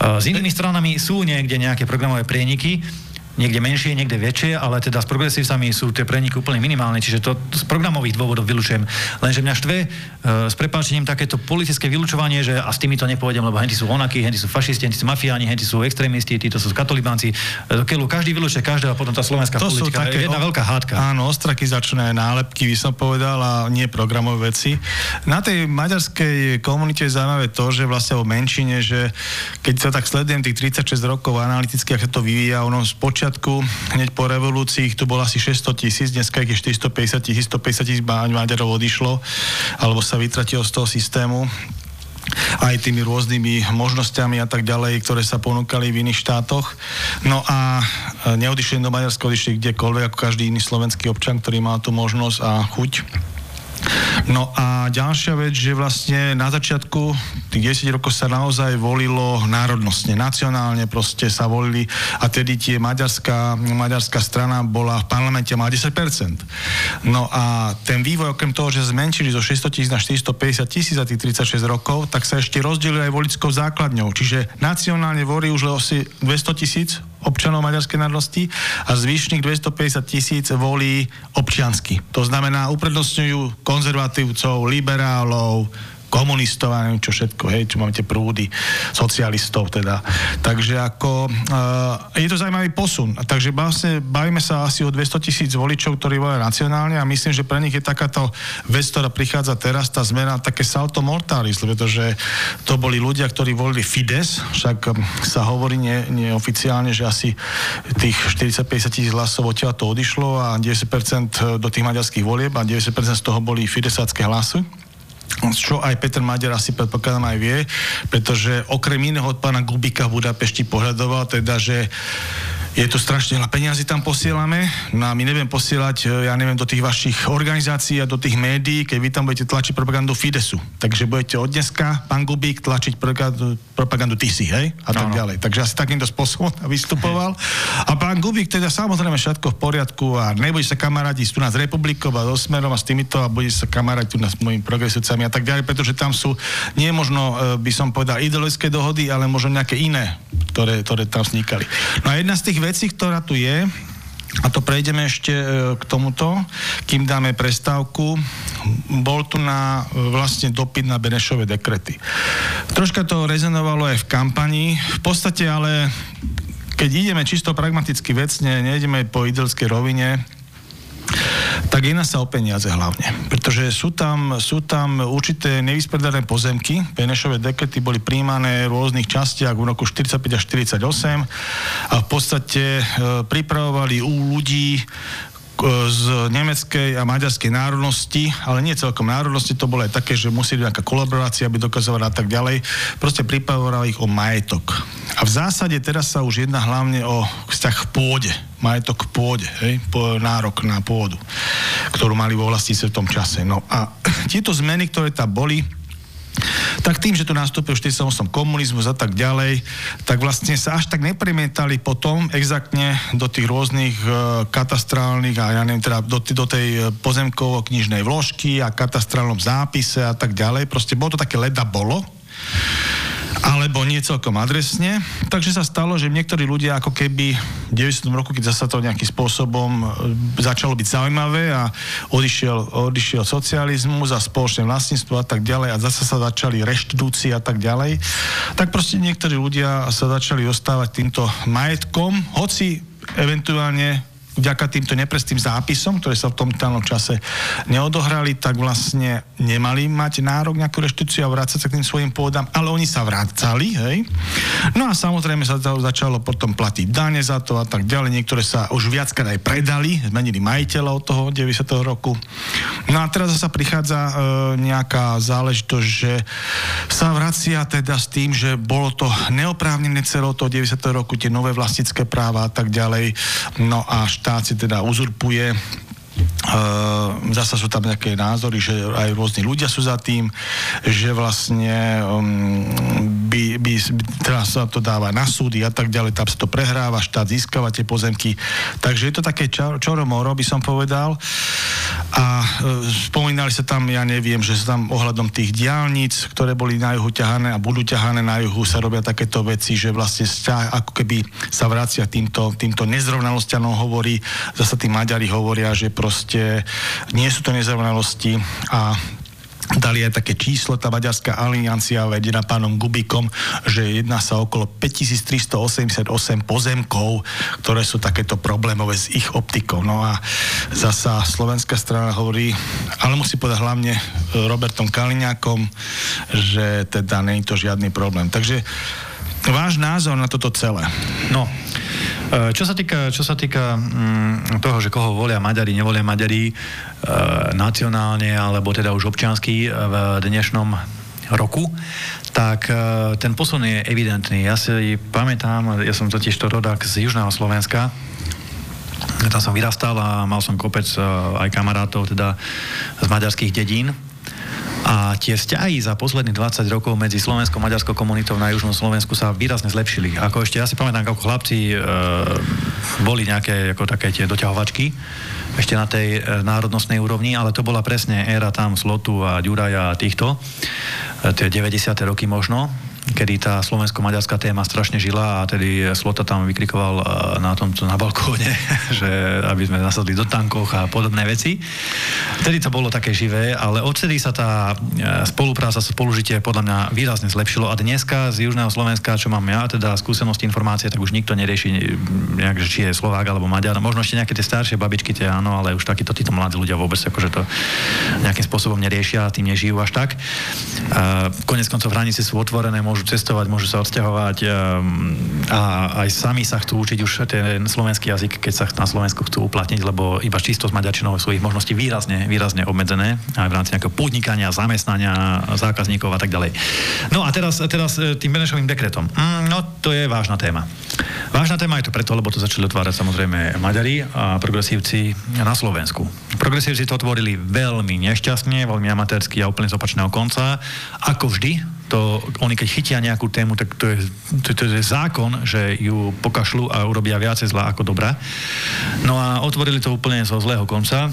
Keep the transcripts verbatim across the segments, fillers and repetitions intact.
S inými stranami sú niekde nejaké programové prieniky, niekde menšie, niekde väčšie, ale teda s progresívcami sú tie preniky úplne minimálne, čiže to z programových dôvodov vylučujem. Lenže mňa štve e, s prepáčením takéto politické vylučovanie, že a s týmito nepôjdem, lebo henti sú onakí, henti sú fašisti, henti sú mafiáni, henti sú extrémisti, títo sú katolibánci. E, keľu každý vylučuje každého a potom tá slovenská to politika je jedna o... veľká hádka. Áno, ostrakizačné nálepky, by som povedal, a nie programové veci. Na tej maďarskej komunite je zaujímavé to, že vlastne o menšine, že keď sa tak sledujem tých tridsaťšesť rokov analyticky, ak sa to vyvíja, ono spočia hneď po revolúcii tu bolo asi šesťsto tisíc, dneska je štyristopäťdesiat tisíc, stopäťdesiat tisíc Maďarov odišlo, alebo sa vytratilo z toho systému aj tými rôznymi možnosťami a tak ďalej, ktoré sa ponúkali v iných štátoch. No a neodišli do Maďarska, odišli kdekoľvek, ako každý iný slovenský občan, ktorý mal tú možnosť a chuť. No a ďalšia vec, že vlastne na začiatku tých desať rokov sa naozaj volilo národnostne, nacionálne proste sa volili a tedy tie maďarská, maďarská strana bola v parlamente, má desať percent. No a ten vývoj, okrem toho, že zmenšili zo šesťsto tisíc na štyristopäťdesiat tisíc za tých tridsaťšesť rokov, tak sa ešte rozdelili aj volickou základňou. Čiže nacionálne volí už asi dvesto tisíc občanov maďarskej národnosti a zvyšných dvestopäťdesiat tisíc volí občiansky. To znamená, uprednostňujú konzervatívcov, liberálov, komunistov a neviem čo všetko, hej, čo máme tie prúdy, socialistov teda. Takže ako, uh, je to zaujímavý posun. Takže vlastne bavíme sa asi o dvesto tisíc voličov, ktorí volia nacionálne a myslím, že pre nich je takáto vec, ktorá prichádza teraz, tá zmena, také salto mortalis, pretože to boli ľudia, ktorí volili Fides, však sa hovorí ne, neoficiálne, že asi tých štyridsať päťdesiat tisíc hlasov odtiaľ to odišlo a deväťdesiat percent do tých maďarských volieb a deväťdesiat percent z toho boli fidesácké hlasy. Čo aj Peter Maďar asi predpokladám aj vie, pretože okrem iného od pána Gubika v Budapešti požadoval teda, že je tu strašne veľa peniazy tam posielame, no a my neviem posielať, ja neviem, do tých vašich organizácií a do tých médií, keď vy tam budete tlačiť propagandu Fidesu. Takže budete od dneska, pán Gubík, tlačiť propagandu, propagandu Tisy, hej? A tak no, no. ďalej. Takže asi takýmto spôsobom vystupoval. A pán Gubík teda samozrejme všetko v poriadku a nebude sa kamarátiť tu nás s Republikou a so Smerom a s týmito a bude sa kamarátiť tu nás s mojimi progresívcami a tak ďalej, pretože tam sú nie možno, by som povedal, ideologické dohody, ale možno nejaké iné, ktoré, ktoré tam vznikali. No a jedna z tých vecí, ktorá tu je, a to prejdeme ešte k tomuto, kým dáme prestávku, bol tu na vlastne dopyt na Benešové dekrety. Troška to rezonovalo aj v kampani, v podstate ale keď ideme čisto pragmaticky vecne, nejdeme po idylickej rovine, tak jedná sa o peniaze hlavne. Pretože sú tam, sú tam určité nevyspredané pozemky. Benešové dekrety boli príjmané v rôznych častiach v roku štyridsaťpäť až štyridsaťosem a v podstate e, pripravovali u ľudí z nemeckej a maďarskej národnosti, ale nie celkom národnosti, to bolo aj také, že museli nejaká kolaborácia, aby dokazovali a tak ďalej. Proste pripravovali ich o majetok. A v zásade teraz sa už jedná hlavne o vzťah k pôde. Majetok k pôde, hej? Po, nárok na pôdu, ktorú mali vo vlastníctve v tom čase. No a tieto zmeny, ktoré tam boli, tak tým, že tu nastúpil štyridsiatom ôsmom komunizmus a tak ďalej, tak vlastne sa až tak nepremietali potom exaktne do tých rôznych e, katastrálnych a ja neviem, teda do, do tej pozemkovo-knižnej vložky a katastrálnom zápise a tak ďalej. Proste bolo to také leda bolo, alebo nie celkom adresne. Takže sa stalo, že niektorí ľudia ako keby v deväťdesiatom roku, keď zasa to nejakým spôsobom začalo byť zaujímavé a odišiel, odišiel socializmus a spoločné vlastníctvo a tak ďalej a zasa sa začali reštitúcie a tak ďalej, tak proste niektorí ľudia sa začali dostávať týmto majetkom, hoci eventuálne vďaka týmto neprestým zápisom, ktoré sa v tom danom čase neodohrali, tak vlastne nemali mať nárok nejakú reštitúciu a vrácať sa k tým svojim pôdam, ale oni sa vracali, hej. No a samozrejme sa to začalo potom platiť dane za to a tak ďalej. Niektoré sa už viackrát aj predali, zmenili majiteľa od toho deväťdesiateho roku. No a teraz zasa prichádza e, nejaká záležitosť, že sa vracia teda s tým, že bolo to neoprávnené celého toho deväťdesiateho roku, tie nové vlastnícke práva a tak ďalej. No a štát si teda uzurpuje zasa sú tam nejaké názory, že aj rôzni ľudia sú za tým, že vlastne um, by, by, teraz sa to dáva na súdy a tak ďalej, tam sa to prehráva, štát získava tie pozemky. Takže je to také čoromoro, by som povedal. A e, spomínali sa tam, ja neviem, že sa tam ohľadom tých diaľnic, ktoré boli na juhu ťahané a budú ťahané na juhu, sa robia takéto veci, že vlastne vzťah, ako keby sa vracia týmto, týmto nezrovnalostiam, hovorí, zasa tí Maďari hovoria, že proste nie sú to nezrovnalosti a dali aj také číslo, tá Maďarská aliancia vedená pánom Gubikom, že jedná sa okolo päťtisíctristoosemdesiatosem pozemkov, ktoré sú takéto problémové s ich optikou. No a zasa slovenská strana hovorí, ale musí povedať hlavne Robertom Kaliňákom, že teda nie je to žiadny problém. Takže váš názor na toto celé? No, čo sa týka, čo sa týka mm, toho, že koho volia Maďari, nevolia Maďari e, nacionálne, alebo teda už občiansky v dnešnom roku, tak e, ten posun je evidentný. Ja si pamätám, ja som totiž to rodák z južného Slovenska, tam som vyrastal a mal som kopec e, aj kamarátov teda z maďarských dedín. A tie vzťahy za posledných dvadsať rokov medzi slovenskou a maďarskou komunitou na južnom Slovensku sa výrazne zlepšili. Ako ešte, ja si pamätám, ako chlapci e, boli nejaké ako také tie doťahovačky ešte na tej e, národnostnej úrovni, ale to bola presne éra tam Slotu a Ďuraja a týchto, e, tie deväťdesiate roky možno, kedy tá slovensko-maďarská téma strašne žila a tedy Slota tam vykrikoval na tomto, na balkóne, že aby sme nasadli do tankoch a podobné veci. Vtedy to bolo také živé, ale odtedy sa tá spolupráca, spolužitie podľa mňa výrazne zlepšilo a dneska z južného Slovenska, čo mám ja, teda skúsenosti, informácie, tak už nikto nerieši nejak, či je Slovák alebo Maďar. Možno ešte nejaké tie staršie babičky, tie áno, ale už takíto títo mladí ľudia vôbec akože to nejakým spôsobom neriešia, tým nežijú až tak. Konec koncov hranice sú otvorené, môžu cestovať, môžu sa odsťahovať a aj sami sa chcú učiť už ten slovenský jazyk, keď sa na Slovensku chcú uplatniť, lebo iba čisto s maďarčinou sú ich možnosti výrazne, výrazne obmedzené aj v rámci nejakého podnikania, zamestnania, zákazníkov a tak ďalej. No a teraz, teraz tým Benešovým dekretom. No to je vážna téma. Vážna téma je to preto, lebo to začali otvárať samozrejme Maďari a progresívci na Slovensku. Progresívci to otvorili veľmi nešťastne, veľmi amatérsky a úplne z opačného konca. Ako vždy, to oni keď chytia nejakú tému, tak to je, to, to je zákon, že ju pokašľú a urobia viacej zlá ako dobrá. No a otvorili to úplne zo zlého konca.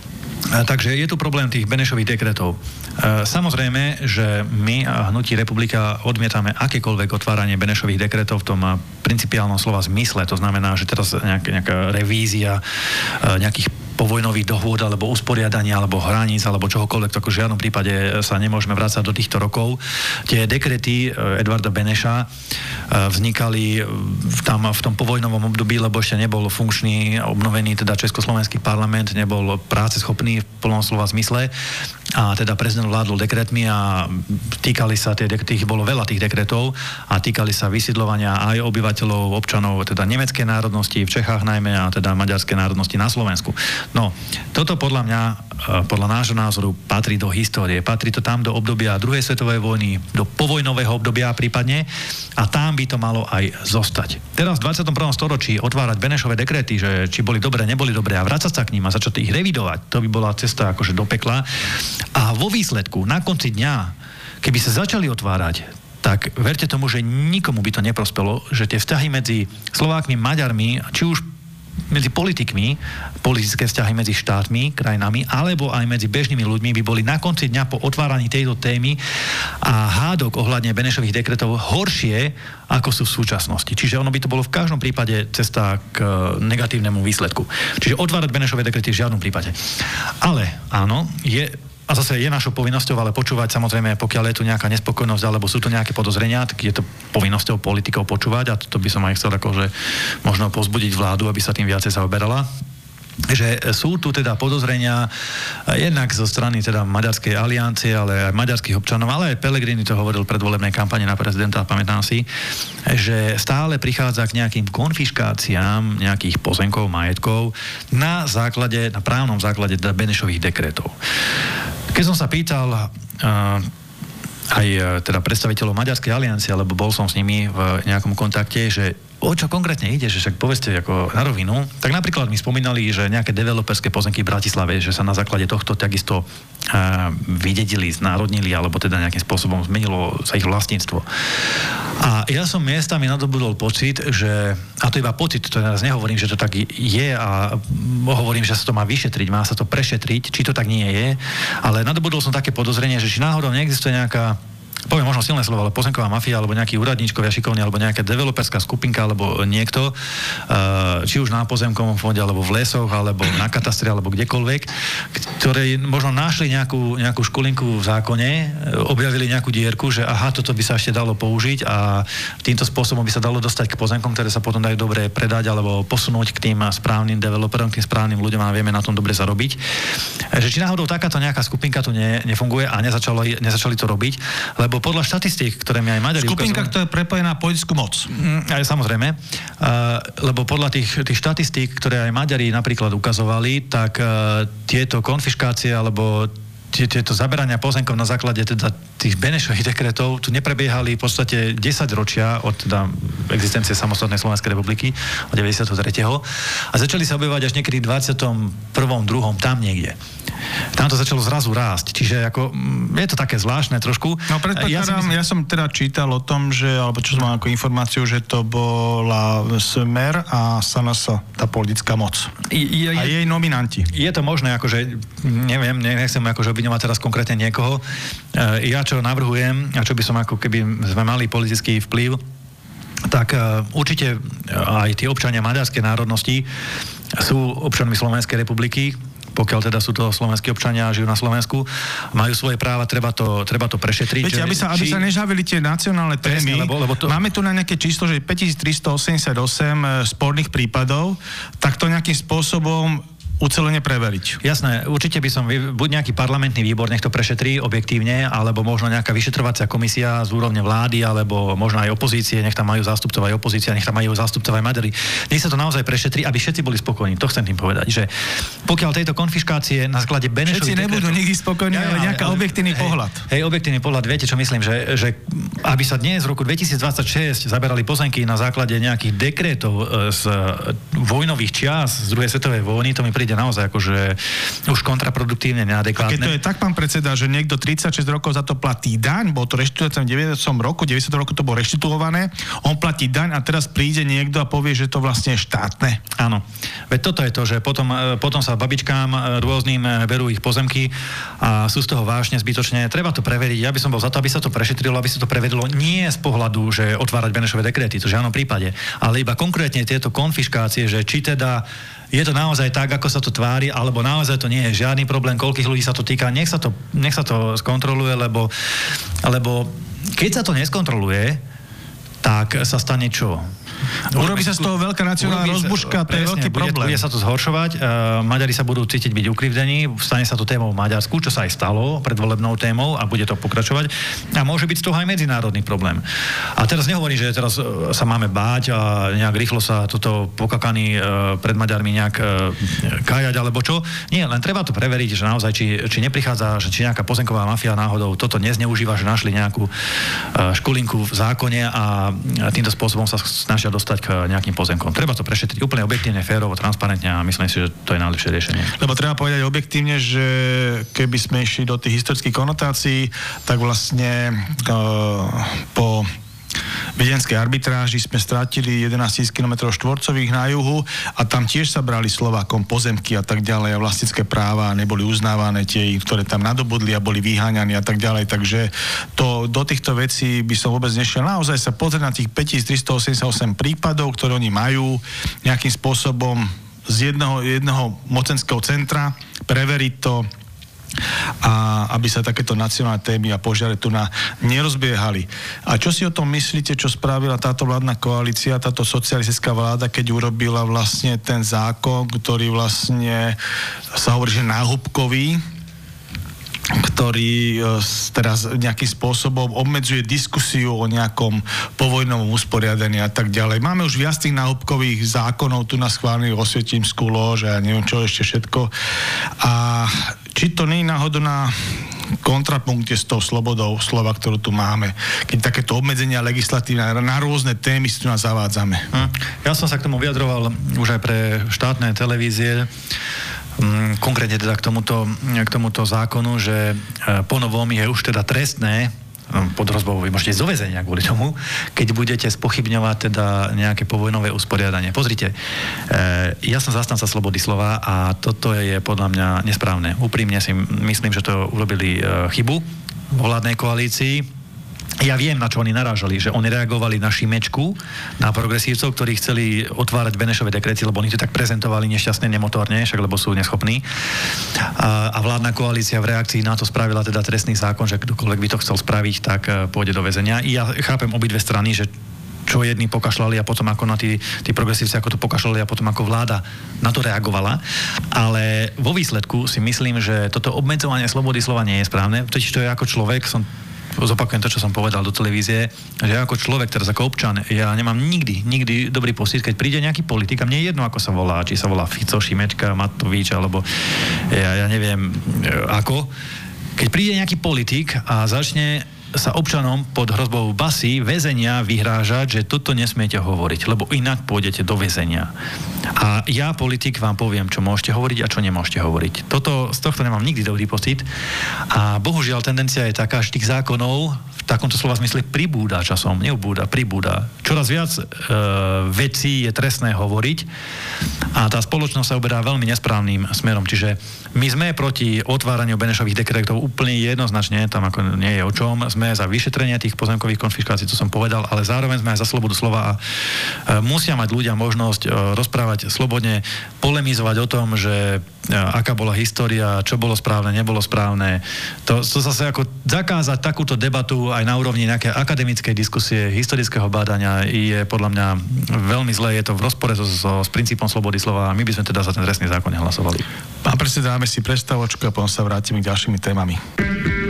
Takže je tu problém tých Benešových dekretov. Samozrejme, že my a Hnutí Republika odmietame akékoľvek otváranie Benešových dekretov v tom principiálnom slova zmysle. To znamená, že teraz nejaká, nejaká revízia nejakých povojnových dohôd alebo usporiadania alebo hraníc alebo čohokoľvek, tak v žiadnom prípade sa nemôžeme vrácať do týchto rokov. Tie dekrety Edvarda Beneša vznikali tam v tom povojnovom období, lebo ešte nebol funkčný, obnovený teda československý parlament, nebol práceschopný v plnom slova zmysle a teda prezident vládol dekretmi a týkali sa, tie, tých bolo veľa tých dekretov a týkali sa vysídľovania aj obyvateľov, občanov, teda nemeckej národnosti v Čechách najmä a teda maďarskej národnosti na Slovensku. No, toto podľa mňa, podľa nášho názoru patrí do histórie. Patrí to tam do obdobia druhej svetovej vojny, do povojnového obdobia prípadne a tam by to malo aj zostať. Teraz v dvadsiatom prvom storočí otvárať Benešové dekrety, že či boli dobré, neboli dobré a vrácať sa k ním a začať ich revidovať, to by bola cesta akože do pekla. A vo výsledku, na konci dňa, keby sa začali otvárať, tak verte tomu, že nikomu by to neprospelo, že tie vzťahy medzi Slovákmi, Maďarmi, či už medzi politikmi, politické vzťahy medzi štátmi, krajinami, alebo aj medzi bežnými ľuďmi by boli na konci dňa po otváraní tejto témy a hádok ohľadne Benešových dekretov horšie, ako sú v súčasnosti. Čiže ono by to bolo v každom prípade cesta k negatívnemu výsledku. Čiže otvárať Benešové dekrety v žiadnom prípade. Ale áno, je a zase je našou povinnosťou, ale počúvať samozrejme, pokiaľ je tu nejaká nespokojnosť alebo sú tu nejaké podozrenia, tak je to povinnosťou politikov počúvať a to by som aj chcel akože možno povzbudiť vládu, aby sa tým viacej zaoberala. Že sú tu teda podozrenia jednak zo strany teda Maďarskej aliancie, ale aj maďarských občanov, ale aj Pellegrini to hovoril v predvolebnej kampani na prezidenta, pamätám si, že stále prichádza k nejakým konfiškáciám nejakých pozemkov, majetkov na základe, na právnom základe teda Benešových dekretov. Keď som sa pýtal uh, aj teda predstaviteľov Maďarskej aliancie, lebo bol som s nimi v nejakom kontakte, že o čo konkrétne ide, že však povedzte ako na rovinu, tak napríklad mi spomínali, že nejaké developerské pozemky v Bratislave, že sa na základe tohto takisto uh, vydedili, znárodnili, alebo teda nejakým spôsobom zmenilo sa ich vlastníctvo. A ja som miestami nadobudol pocit, že, a to iba pocit, to teraz nehovorím, že to tak je a hovorím, že sa to má vyšetriť, má sa to prešetriť, či to tak nie je, ale nadobudol som také podozrenie, že či náhodou neexistuje nejaká, poviem možno silné slovo, ale pozemková mafia, alebo nejakí úradníčkovia šikovní, alebo nejaká developerská skupinka, alebo niekto, či už na pozemkovom fonde, alebo v lesoch, alebo na katastre, alebo kdekoľvek, ktorí možno našli nejakú, nejakú škulinku v zákone, objavili nejakú dierku, že aha, toto by sa ešte dalo použiť a týmto spôsobom by sa dalo dostať k pozemkom, ktoré sa potom dajú dobre predať, alebo posunúť k tým správnym developerom, k tým správnym ľuďom a vieme na tom dobre zarobiť. Že či náhodou takáto nejaká skupinka tu ne, nefunguje a nezačali, nezačali to robiť, lebo podľa štatistík, ktoré mi aj Maďari skupinka, ukazujú, ktorá je prepojená na politickú moc. Aj samozrejme. Uh, lebo podľa tých, tých štatistík, ktoré aj Maďari napríklad ukazovali, tak uh, tieto konfiškácie alebo tieto zaberania pozemkov na základe teda tých Benešových dekretov tu neprebiehali v podstate desaťročia od teda existencie samostatnej Slovenskej republiky od deväťdesiattri a začali sa objavovať až niekedy v dvadsiatom prvom druhom tam niekde. Tam to začalo zrazu rásť, čiže ako, je to také zvláštne trošku. No predpokladám, ja, myslím... ja som teda čítal o tom, že, alebo čo som mal ako informáciu, že to bola Smer a es en es, tá politická moc. Je, je, a jej nominanti. Je to možné, akože, neviem, nechcem akože obviňovať teraz konkrétne niekoho. Ja čo navrhujem, a čo by som ako keby sme mali politický vplyv, tak určite aj tí občania maďarskej národnosti sú občanmi Slovenskej republiky, pokiaľ teda sú to slovenskí občania a žijú na Slovensku, majú svoje práva, treba to, treba to prešetriť. Viete, aby sa, aby či... sa nežavili tie nacionálne témy, lebo, lebo to... máme tu na nejaké číslo, že päťtisíctristoosemdesiatosem sporných prípadov, tak to nejakým spôsobom ucelene preveriť. Jasné, určite by som, buď nejaký parlamentný výbor, nech to prešetrí objektívne, alebo možno nejaká vyšetrovacia komisia z úrovne vlády, alebo možno aj opozície, nech tam majú zástupcov aj opozícia, nech tam majú zástupcov aj Maďari. Nech sa to naozaj prešetrí, aby všetci boli spokojní. To chcem tým povedať, že pokiaľ tejto konfiškácie na základe Benešových všetci nebudú dekretov, nikdy spokojní, ja, ale nejaká ale, objektívny hej, pohľad. Hej, objektívny pohľad, viete, čo myslím, že, že aby sa dnes v roku dvetisícdvadsaťšesť zaberali pozemky na základe nejakých dekretov z vojnových čias z druhej svetovej vojny, to mi príde naozaj akože už kontraproduktívne, neadekvátne. A keď to je tak, pán predseda, že niekto tridsaťšesť rokov za to platí daň, bol to reštituované v deväťdesiatom roku, deväťdesiatom roku to bolo reštituované, on platí daň a teraz príde niekto a povie, že to vlastne je štátne. Áno. Veď toto je to, že potom, potom sa babičkám rôznym berú ich pozemky a sú z toho vážne zbytočne. Treba to preveriť. Ja by som bol za to, aby sa to prešetrilo, aby sa to prevedlo nie z pohľadu, že otvárať Benešové dekrety, to v žiadnom prípade, ale iba konkrétne tieto konfiškácie, že či teda je to naozaj tak, ako sa to tvári, alebo naozaj to nie je žiadny problém, koľkých ľudí sa to týka, nech sa to, nech sa to skontroluje, lebo, lebo keď sa to neskontroluje, tak sa stane čo? Urobí sa z toho veľká nacionálna rozbuška, to je veľký problém. Bude sa to zhoršovať, uh, Maďari sa budú cítiť byť ukrivdení, stane sa to témou v Maďarsku, čo sa aj stalo predvolebnou témou a bude to pokračovať. A môže byť z toho aj medzinárodný problém. A teraz nehovorím, že teraz sa máme báť a nejak rýchlo sa toto pokakaní uh, pred Maďarmi nejak uh, kájať alebo čo. Nie, len treba to preveriť, že naozaj, či, či neprichádza, že či nejaká pozemková mafia náhodou toto nezneužíva, že našli nejakú uh, škulinku v zákone a týmto spôsobom sa snažia dostať k nejakým pozemkom. Treba to prešetriť úplne objektívne, férovo, transparentne a myslím si, že to je najlepšie riešenie. Lebo treba povedať objektívne, že keby sme išli do tých historických konotácií, tak vlastne uh, po viedenskej arbitráži sme strátili jedenásťtisíc kilometrov štvorcových na juhu a tam tiež sa brali Slovákom pozemky a tak ďalej a vlastnícke práva neboli uznávané tie, ktoré tam nadobudli a boli vyháňaní a tak ďalej. Takže to, do týchto vecí by som vôbec nešiel. Naozaj sa pozrieť na tých päťtisíctristoosemdesiatosem prípadov, ktoré oni majú nejakým spôsobom z jedného, jedného mocenského centra, preveriť to a aby sa takéto nacionálne témy a požiare tu na nerozbiehali. A čo si o tom myslíte, čo spravila táto vládna koalícia, táto socialistická vláda, keď urobila vlastne ten zákon, ktorý vlastne sa hovorí, že náhubkový, ktorý teraz nejakým spôsobom obmedzuje diskusiu o nejakom povojnovom usporiadaní a tak ďalej. Máme už viac tých náhubkových zákonov tu na schválených, Osvietimskú lož a neviem čo ešte všetko. A či to nie je náhodou na kontrapunkte s tou slobodou slova, ktorú tu máme. Keď takéto obmedzenia legislatívne na rôzne témy si tu nás zavádzame. Hm. Ja som sa k tomu vyjadroval už aj pre štátne televízie, konkrétne teda k tomuto, k tomuto zákonu, že ponovom je už teda trestné pod hrozbou, vy môžete ísť do väzenia kvôli tomu, keď budete spochybňovať teda nejaké povojnové usporiadanie. Pozrite, ja som zastanca slobody slova a toto je podľa mňa nesprávne. Úprimne si myslím, že to urobili chybu vo vládnej koalícii. Ja viem, na čo oni narážali, že oni reagovali na Šimečku, na progresívcov, ktorí chceli otvárať Benešové dekrety, lebo oni to tak prezentovali nešťastne, nemotorne, však lebo sú neschopní. A, a vládna koalícia v reakcii na to spravila teda trestný zákon, že kdokoľvek by to chcel spraviť, tak pôjde do väzenia. I ja chápem obidve strany, že čo jedni pokašľali a potom ako na tí, tí progresívci ako to pokašľali a potom ako vláda na to reagovala. Ale vo výsledku si myslím, že toto obmedzovanie slobody slova nie je správne. Totiž to je ako človek, som zopakujem to, čo som povedal do televízie, že ako človek, teraz ako občan, ja nemám nikdy, nikdy dobrý pocit, keď príde nejaký politik a mne je jedno, ako sa volá, či sa volá Fico, Šimečka, Matovič, alebo ja, ja neviem ako. Keď príde nejaký politik a začne sa občanom pod hrozbou basy, väzenia vyhrážať, že toto nesmiete hovoriť, lebo inak pôjdete do väzenia. A ja, politik, vám poviem, čo môžete hovoriť a čo nemôžete hovoriť. Toto, z tohto nemám nikdy dobrý pocit. A bohužiaľ tendencia je taká, že tých zákonov v takomto slova zmysle pribúda časom, neubúda, pribúda. Čoraz viac e, vecí je trestné hovoriť a tá spoločnosť sa uberá veľmi nesprávnym smerom. Čiže my sme proti otváraniu Benešových dekretov úplne jednoznačne, tam ako nie je o čom, sme za vyšetrenie tých pozemkových konfiškácií, to som povedal, ale zároveň sme aj za slobodu slova a e, musia mať ľudia možnosť e, rozprávať slobodne, polemizovať o tom, že e, aká bola história, čo bolo správne, nebolo správne. To, to zase ako zakázať takúto debatu aj na úrovni nejaké akademickej diskusie, historického bádania je podľa mňa veľmi zlé, je to v rozpore so, so, s princípom slobody slova a my by sme teda za ten trestný zákon nehlasovali. Pán predseda, dáme si prestávočku a potom sa vrátime k ďalšími témami.